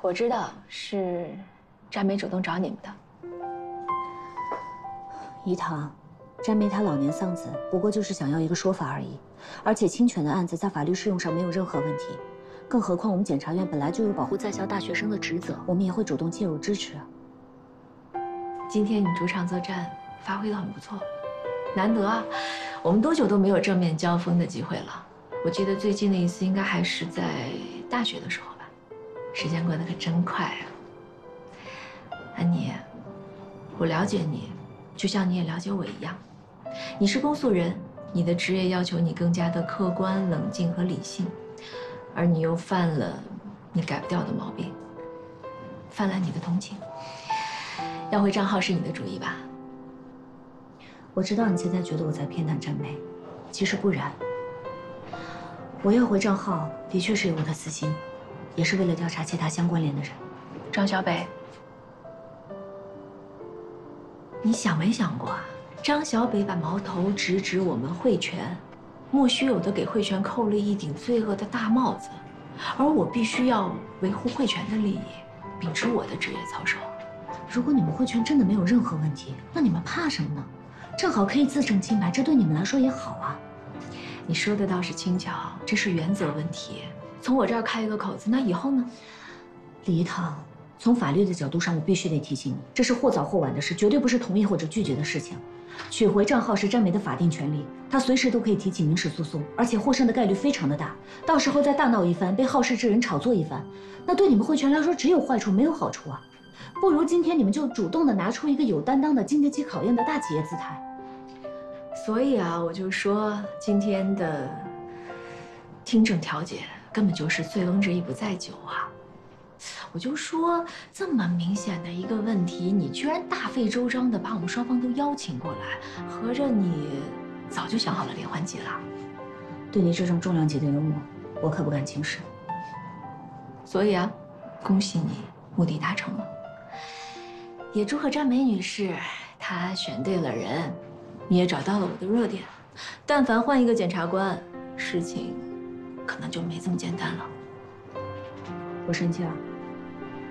我知道是詹梅主动找你们的。 怡棠，詹梅她老年丧子，不过就是想要一个说法而已。而且侵权的案子在法律适用上没有任何问题，更何况我们检察院本来就有保护在校大学生的职责，我们也会主动介入支持啊。 今天你主场作战，发挥得很不错，难得啊！我们多久都没有正面交锋的机会了。我记得最近的一次应该还是在大学的时候吧，时间过得可真快啊。安妮，我了解你，就像你也了解我一样。你是公诉人，你的职业要求你更加的客观、冷静和理性，而你又犯了你改不掉的毛病，泛滥你的同情。要回账号是你的主意吧？ 我知道你现在觉得我在偏袒詹梅，其实不然。我要回账号的确是有我的私心，也是为了调查其他相关联的人。 张小北，你想没想过啊？张小北把矛头直指我们汇泉，莫须有的给汇泉扣了一顶罪恶的大帽子，而我必须要维护汇泉的利益，秉持我的职业操守。 如果你们汇泉真的没有任何问题，那你们怕什么呢？正好可以自证清白，这对你们来说也好啊。 你说的倒是轻巧，这是原则问题。从我这儿开一个口子，那以后呢？ 李一堂，从法律的角度上，我必须得提醒你，这是或早或晚的事，绝对不是同意或者拒绝的事情。取回账号是詹梅的法定权利，她随时都可以提起民事诉讼，而且获胜的概率非常的大。到时候再大闹一番，被好事之人炒作一番，那对你们汇泉来说只有坏处没有好处啊。不如今天你们就主动的拿出一个有担当的、经得起考验的大企业姿态。 所以啊，我就说今天的听证调解根本就是醉翁之意不在酒啊。我就说这么明显的一个问题，你居然大费周章的把我们双方都邀请过来，合着你早就想好了连环计了？ 对你这种重量级的人物，我可不敢轻视。 所以啊，恭喜你，目的达成了。也祝贺詹梅女士，她选对了人，你也找到了我的弱点。但凡换一个检察官，事情可能就没这么简单了。 我生气了。